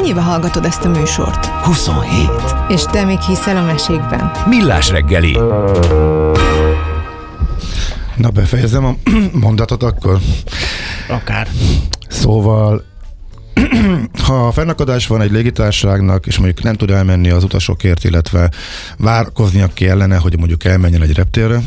Hány éve hallgatod ezt a műsort? 27. És te még hiszel a mesékben? Millás reggeli. Na, befejezem a mondatot akkor? Akár. Szóval, ha fennakadás van egy légitársaságnak, és mondjuk nem tud elmenni az utasokért, illetve várkoznia kellene, hogy mondjuk elmenjen egy reptérre,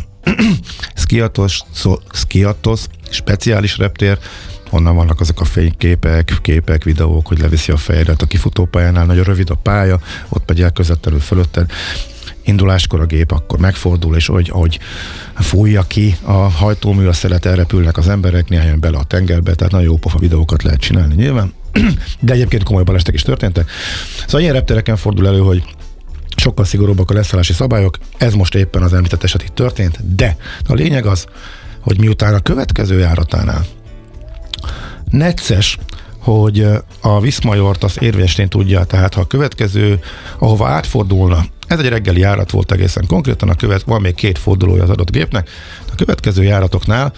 Skiathos, speciális reptér, onnan vannak azok a fényképek, videók, hogy leviszi a fejedet a kifutópályánál, nagyon rövid a pálya, ott megy el közvetlenül fölötted. Induláskor a gép akkor megfordul, és ahogy fújja ki a hajtómű, a szelet, elrepülnek az emberek, néhányan bele a tengerbe, tehát nagyon jó pofa videókat lehet csinálni nyilván, de egyébként komoly balesetek is történtek. Szóval ilyen reptereken fordul elő, hogy sokkal szigorúbbak a leszállási szabályok, ez most éppen az említett eset itt történt, de a lényeg az, hogy miután a következő járatánál necces, hogy a Viszmajort az érvényesíteni tudja, tehát ha a következő, ahova átfordulna, ez egy reggeli járat volt egészen konkrétan, van még 2 fordulója az adott gépnek, a következő járatoknál,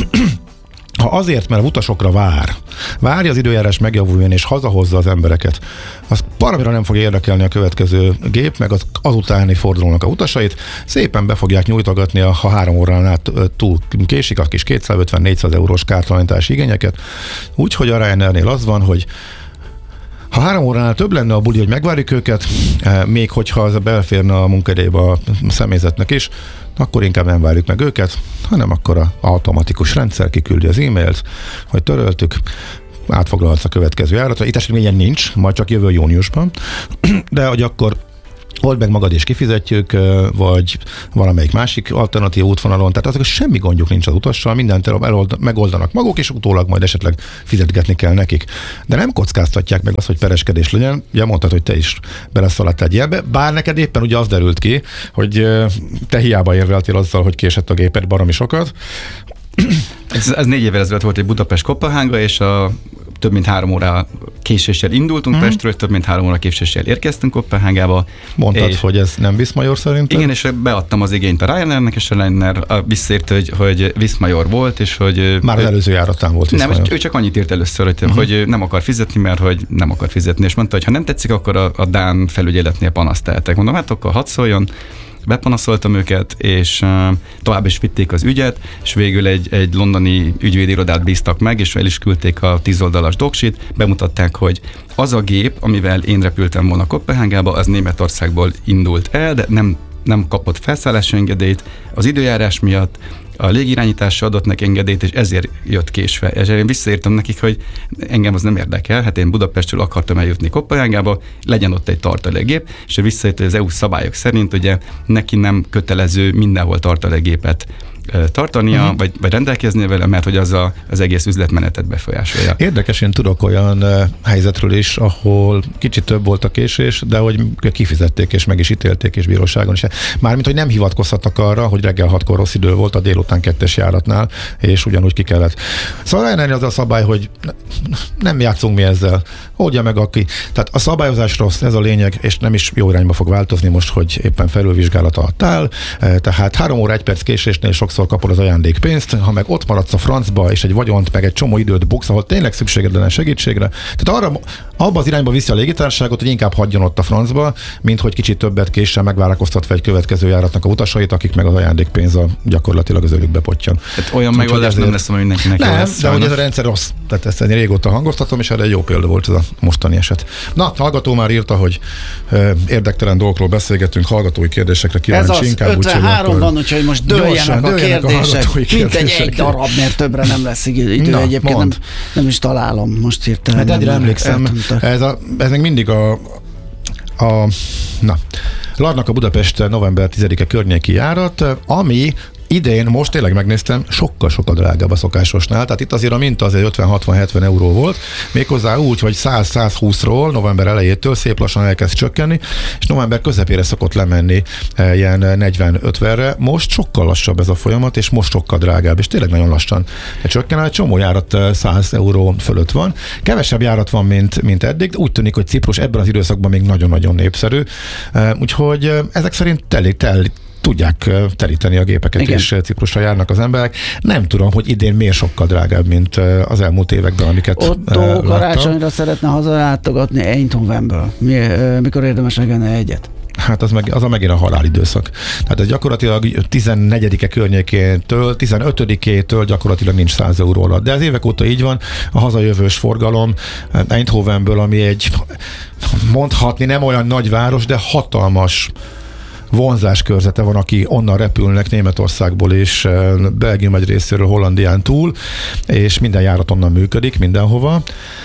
ha azért, mert a utasokra várja az időjárás megjavuljon és hazahozza az embereket, az valamire nem fog érdekelni a következő gép, meg az utáni fordulónak a utasait, szépen be fogják nyújtogatni, ha 3 óránál túl késik a kis 250-400 eurós kártalanítási igényeket. Úgyhogy a Ryanairnél az van, hogy ha 3 óránál több lenne a buli, hogy megvárjuk őket, még hogyha ez beleférne a munkaidejébe a személyzetnek is, akkor inkább nem várjuk meg őket, hanem akkor az automatikus rendszer kiküldi az e-mailt, hogy töröltük, átfoglalhatsz a következő járatra. Itt esetben nincs, majd csak jövő júniusban, de hogy akkor old meg magad és kifizetjük, vagy valamelyik másik alternatív útvonalon, tehát azok semmi gondjuk nincs az utassal, mindent megoldanak maguk, és utólag majd esetleg fizetgetni kell nekik. De nem kockáztatják meg azt, hogy pereskedés legyen. Ugye mondtad, hogy te is beleszaladtál egy ilyenbe, bár neked éppen ugye az derült ki, hogy te hiába érveltél azzal, hogy késett a géped baromi sokat. Ez 4 évvel ezelőtt volt egy Budapest-Koppenhága, és több mint 3 óra késéssel indultunk Pestről, és több mint 3 óra késéssel érkeztünk Koppenhágába. Mondtad, hogy ez nem Viszmajor szerintem? Igen, és beadtam az igényt a Ryanairnek, és a Ryanair visszaért, hogy Viszmajor volt, és hogy... Már az előző járatán volt Viszmajor. Nem, ő csak annyit írt először, hogy nem akar fizetni, mert hogy nem akar fizetni, és mondta, hogy ha nem tetszik, akkor a dán felügyeletnél panaszt tehetek. Mondom, hát akkor hadd szóljon. Bepanaszoltam őket, és tovább is vitték az ügyet, és végül egy londoni ügyvédirodát bíztak meg, és el is küldték a 10 oldalas doksit, bemutatták, hogy az a gép, amivel én repültem volna Koppenhágába, az Németországból indult el, de nem kapott felszállási engedélyt az időjárás miatt, a légirányításra adott neki engedélyt, és ezért jött késve. És én visszaírtam nekik, hogy engem az nem érdekel, hát én Budapestről akartam eljutni Koppenhágába, legyen ott egy tartalékgép, és visszaírt, hogy az EU szabályok szerint ugye neki nem kötelező mindenhol tartalékgépet tartania, vagy rendelkeznie vele, mert hogy az egész üzletmenetet befolyásolja. Érdekes, én tudok olyan helyzetről is, ahol kicsit több volt a késés, de hogy kifizették, és meg is ítélték, és bíróságon is. Mármint, hogy nem hivatkozhatnak arra, hogy reggel 6-kor rossz idő volt a délután 2-es járatnál, és ugyanúgy ki kellett. Szóval Ryanair az a szabály, hogy nem játszunk mi ezzel. Oldja meg aki. Tehát a szabályozás rossz, ez a lényeg, és nem is jó irányba fog változni most, hogy éppen felülvizsgálat alatt áll. Tehát 3 óra 1 perc késésnél sokszor kapod az ajándékpénzt, ha meg ott maradsz a francba, és egy vagyont, meg egy csomó időt buksz, ahol tényleg szükséged lenne segítségre. Tehát abba az irányba viszi a légitársaságot, hogy inkább hagyjon ott a francba, mint hogy kicsit többet késsel megvárakoztatva egy következő járatnak a utasait, akik meg az ajándékpénz gyakorlatilag az ölükbe pottyan. Tehát olyan megoldás nem lesz, ami mindenkinek jó lesz. De hogy ez a rendszer rossz. Tehát ezt régóta hangoztatom, és erre egy jó példa volt ez a mostani eset. Na, hallgató már írta, hogy érdektelen dolgokról beszélgetünk, hallgatói kérdésekre kíváncsi. Ez az 53 van, úgyhogy most dőljenek a kérdések. Mint egy darab, mert többre nem lesz idő. Egyébként nem is találom most hirtelen. Hát egyre emlékszem, ez még mindig Larnaka Budapest november 10-e környéki járat, ami idén, most tényleg megnéztem, sokkal drágább a szokásosnál, tehát itt azért a minta azért 50-60-70 euró volt, méghozzá úgy, hogy 100-120-ról november elejétől szép lassan elkezd csökkenni, és november közepére szokott lemenni ilyen 40-50-re. Most sokkal lassabb ez a folyamat, és most sokkal drágább, és tényleg nagyon lassan csökken. Egy csomó járat 100 euró fölött van. Kevesebb járat van, mint eddig, de úgy tűnik, hogy Ciprus ebben az időszakban még nagyon-nagyon népszerű. Úgyhogy ezek szerint tudják teríteni a gépeket, igen. És Ciprusra járnak az emberek. Nem tudom, hogy idén miért sokkal drágább, mint az elmúlt években, amiket Otto karácsonyra szeretne hazalátogatni Eindhovenből. Mikor érdemes megvenni egyet? Hát az megint a halálidőszak. Tehát ez gyakorlatilag 14-e környékétől, 15-től gyakorlatilag nincs 100 euró alatt. De ez évek óta így van, a hazajövős forgalom Eindhovenből, ami egy mondhatni nem olyan nagy város, de hatalmas vonzáskörzete van, aki onnan repülnek Németországból és Belgium egy részéről Hollandián túl, és minden járat onnan működik, mindenhova.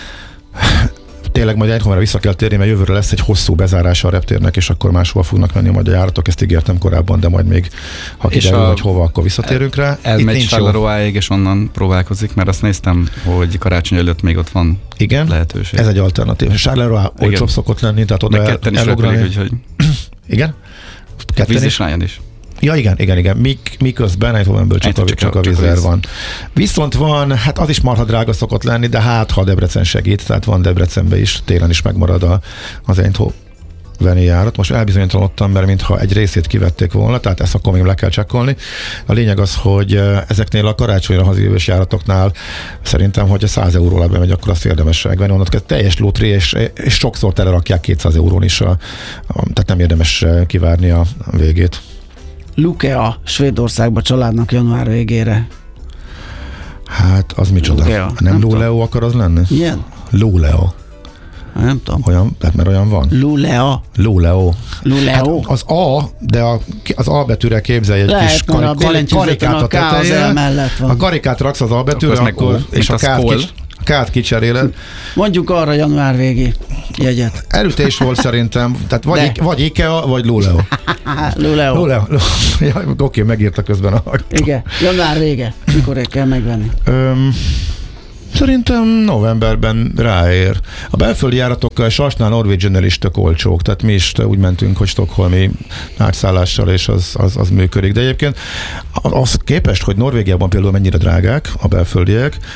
Tényleg majd Eindhovenre vissza kell térni, mert jövőre lesz egy hosszú bezárása a reptérnek, és akkor máshol fognak menni majd a járatok, ezt ígértem korábban, de majd még, ha kiderül, hogy hova, akkor visszatérünk rá. Elmegy Charleroi-ig, és onnan próbálkozik, mert azt néztem, hogy karácsony előtt még ott van lehetőség. Ez egy alternatív. Charleroi olcsóbb szokott lenni, tehát oda ketten is repülik, úgyhogy... Igen? Víz is Ryan is. Ja, igen. Miközben Eindhovenből csak a Wizz van. Viszont van, hát az is marha drága szokott lenni, de hát ha Debrecen segít, tehát van Debrecenbe is, télen is megmarad az Eindhoveni járat. Most elbizonytalanodtam, mert mintha egy részét kivették volna, tehát ezt akkor még le kell csekkolni. A lényeg az, hogy ezeknél a karácsonyra hazajövős járatoknál szerintem, hogy a 100 euró alá bemegy, akkor azt érdemes megvenni. Onnan teljes lótri, és sokszor telerakják 200 eurón is, tehát nem érdemes kivárni a végét. Lukea Svédországba családnak január végére. Hát az micsoda? Lukea. Nem Luleo akar az lenni? Milyen? Luleo. Nem tudom. Olyan, tehát mert olyan van. Luleo. Hát az A, de az A betűre képzelj egy kis karikát a tetején. A karikát raksz az A betűre, akkor és a K-t kicseréled. Mondjuk arra január végi jegyet. Elütés volt szerintem, tehát vagy IKEA, vagy Luleo. Luleo. Ja, oké, megírta közben a... Igen, január vége. Mikor kell megvenni? Szerintem novemberben ráér. A belföldi járatokkal Sarsnál Norwegian-nel is tök olcsók, tehát mi is úgy mentünk, hogy stockholmi átszállással, és az működik. De egyébként az képest, hogy Norvégiában például mennyire drágák a belföldiek,